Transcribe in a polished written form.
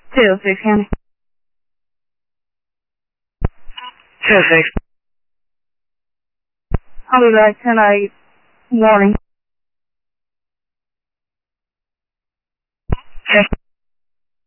206 County. 206. I'll be back tonight morning.